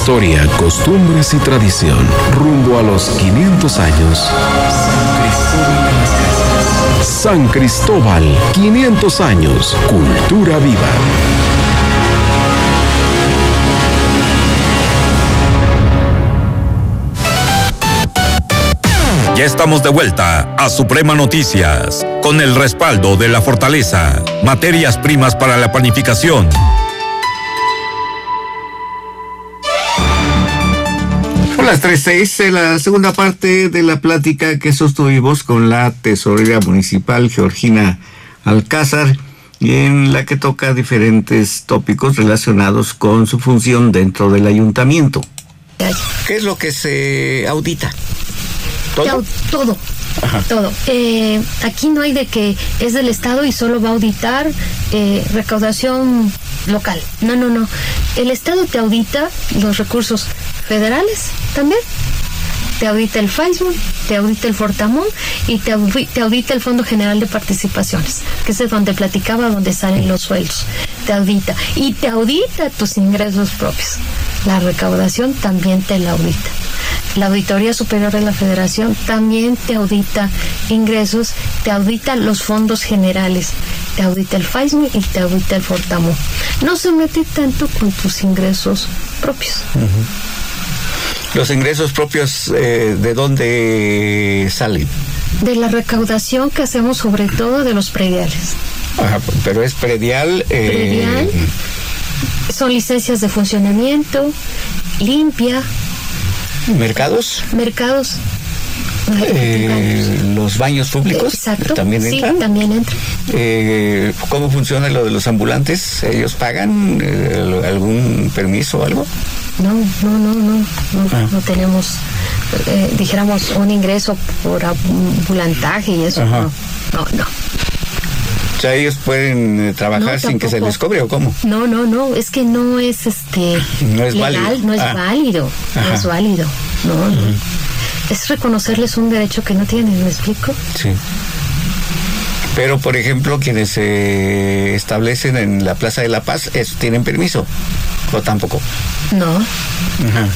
Historia, costumbres y tradición. Rumbo a los 500 años. San Cristóbal, 500 años. Cultura viva. Ya estamos de vuelta a Suprema Noticias, con el respaldo de La Fortaleza, materias primas para la panificación. Son las 3:06, la segunda parte de la plática que sostuvimos con la tesorera municipal Georgina Alcázar, y en la que toca diferentes tópicos relacionados con su función dentro del ayuntamiento. ¿Qué es lo que se audita? ¿Todo? Todo. Todo. Aquí no hay de que es del Estado y solo va a auditar recaudación local. No. El Estado te audita los recursos federales también. Te audita el Facebook, te audita el Fortamón y te audita el Fondo General de Participaciones, que es donde platicaba, donde salen los sueldos. Te audita. Y te audita tus ingresos propios. La recaudación también te la audita. La Auditoría Superior de la Federación también te audita ingresos, te audita los fondos generales, te audita el FAISME y te audita el Fortamón. No se mete tanto con tus ingresos propios. ¿Los ingresos propios de dónde salen? De la recaudación que hacemos sobre todo de los prediales. Ajá, pero es predial. Predial, son licencias de funcionamiento, limpia. ¿Mercados? Mercados. ¿Los baños públicos? Exacto. ¿También entran? Sí, también entran. ¿Cómo funciona lo de los ambulantes? ¿Ellos pagan algún permiso o algo? No tenemos, dijéramos, un ingreso por ambulantaje y eso. Ajá. No. O sea, ellos pueden trabajar sin que se les cobre, ¿o cómo? No, es que no es no es legal, válido. no es válido, Ajá. no es válido. No. Es reconocerles un derecho que no tienen, ¿me explico? Sí. Pero, por ejemplo, quienes se establecen en la Plaza de la Paz, ¿tienen permiso? ¿O tampoco? No. Ajá.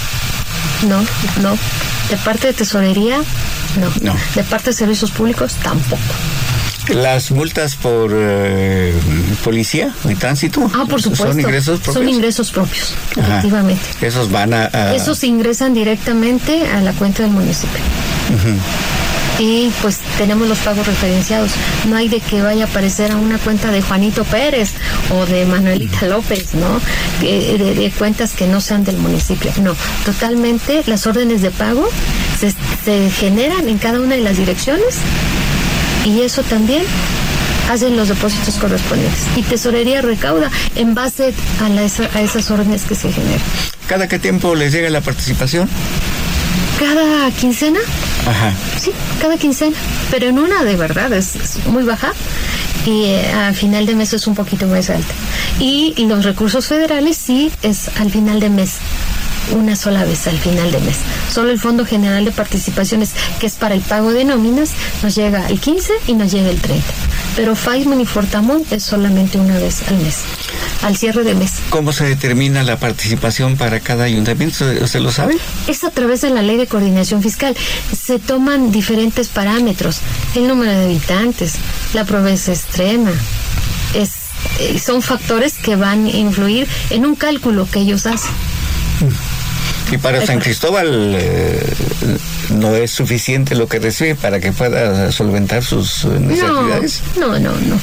No. De parte de tesorería, no. De parte de servicios públicos, tampoco. ¿Las multas por policía y tránsito? Por supuesto. ¿Son ingresos propios? Son ingresos propios, Ajá. efectivamente. Esos van a... Esos ingresan directamente a la cuenta del municipio. Uh-huh. Y pues tenemos los pagos referenciados. No hay de que vaya a aparecer a una cuenta de Juanito Pérez o de Manuelita López, ¿no? De cuentas que no sean del municipio. No, totalmente las órdenes de pago se generan en cada una de las direcciones. Y eso también hacen los depósitos correspondientes. Y Tesorería recauda en base a esas órdenes que se generan. ¿Cada qué tiempo les llega la participación? ¿Cada quincena? Ajá. Sí, cada quincena. Pero en una de verdad es muy baja. Y a final de mes es un poquito más alta. Y los recursos federales sí es al final de mes. Una sola vez al final de mes. Solo el Fondo General de Participaciones, que es para el pago de nóminas, nos llega el 15 y nos llega el 30. Pero FAISMEN y Fortamón es solamente una vez al mes, al cierre de mes. ¿Cómo se determina la participación para cada ayuntamiento? ¿Usted lo sabe? Es a través de la Ley de Coordinación Fiscal. Se toman diferentes parámetros. El número de habitantes, la pobreza extrema. Son factores que van a influir en un cálculo que ellos hacen. Y para San Cristóbal no es suficiente lo que recibe para que pueda solventar sus necesidades. No.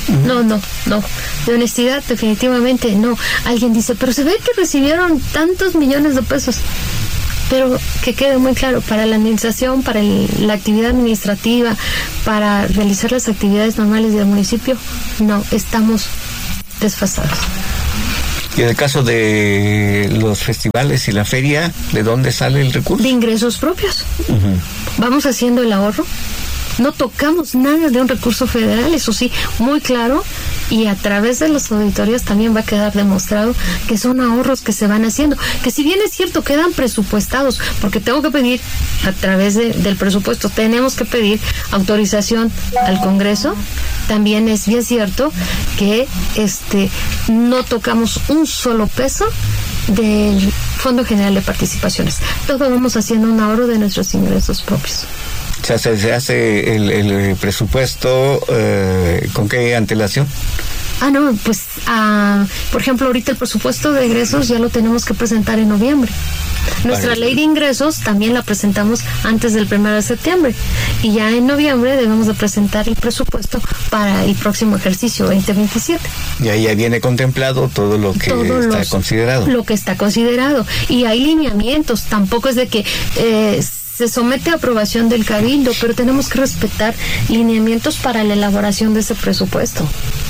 De honestidad, definitivamente no. Alguien dice, pero se ve que recibieron tantos millones de pesos. Pero que quede muy claro, para la administración, para la actividad administrativa, para realizar las actividades normales del municipio, no, estamos desfasados. Y en el caso de los festivales y la feria, ¿de dónde sale el recurso? De ingresos propios. Uh-huh. Vamos haciendo el ahorro. No tocamos nada de un recurso federal, eso sí, muy claro. Y a través de las auditorías también va a quedar demostrado que son ahorros que se van haciendo. Que si bien es cierto, quedan presupuestados, porque tengo que pedir, a través del presupuesto, tenemos que pedir autorización al Congreso. También es bien cierto que no tocamos un solo peso del Fondo General de Participaciones. Todo vamos haciendo un ahorro de nuestros ingresos propios. O sea, se hace el presupuesto ¿con qué antelación? No, pues, por ejemplo, ahorita el presupuesto de egresos ya lo tenemos que presentar en noviembre. Nuestra ley de ingresos también la presentamos antes del 1 de septiembre. Y ya en noviembre debemos de presentar el presupuesto para el próximo ejercicio 2027. Y ahí ya viene contemplado todo lo que está considerado. Lo que está considerado. Y hay lineamientos. Tampoco es de que se somete a aprobación del Cabildo, pero tenemos que respetar lineamientos para la elaboración de ese presupuesto.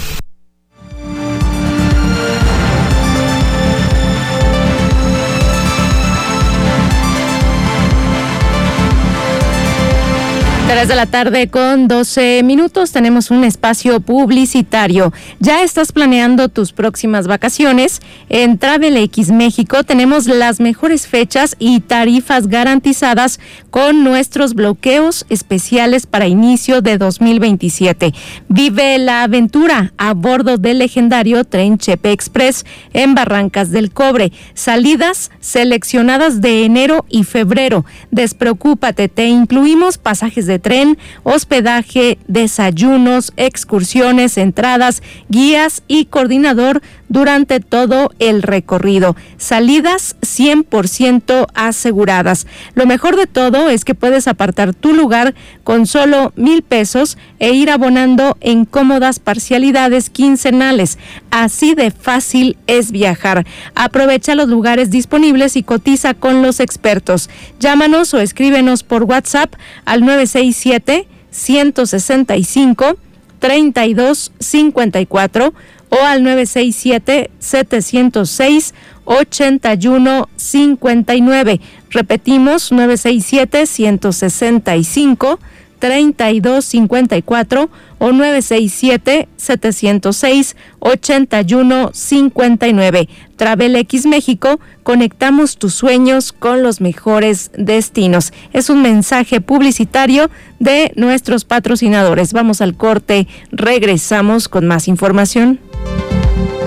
De la tarde con 12 minutos, tenemos un espacio publicitario. ¿Ya estás planeando tus próximas vacaciones? En TravelX México tenemos las mejores fechas y tarifas garantizadas con nuestros bloqueos especiales para inicio de 2027. Vive la aventura a bordo del legendario tren Chepe Express en Barrancas del Cobre. Salidas seleccionadas de enero y febrero. Despreocúpate, te incluimos pasajes de tren, hospedaje, desayunos, excursiones, entradas, guías y coordinador durante todo el recorrido. Salidas 100% aseguradas. Lo mejor de todo es que puedes apartar tu lugar con solo 1,000 pesos e ir abonando en cómodas parcialidades quincenales. Así de fácil es viajar. Aprovecha los lugares disponibles y cotiza con los expertos. Llámanos o escríbenos por WhatsApp al 967-165-3254 o al 967-706-8159. Repetimos, 967-165-3254 o 967-706-8159. TravelX México, conectamos tus sueños con los mejores destinos. Es un mensaje publicitario de nuestros patrocinadores. Vamos al corte, regresamos con más información.